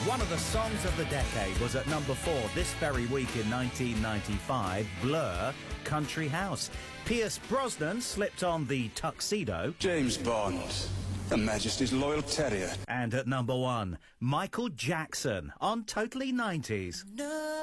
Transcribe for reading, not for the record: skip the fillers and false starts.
One of the songs of the decade was at number 4 this very week in 1995, Blur, Country House. Pierce Brosnan slipped on the tuxedo. James Bond, Her Majesty's Loyal Terrier. And at number 1, Michael Jackson on Totally 90s.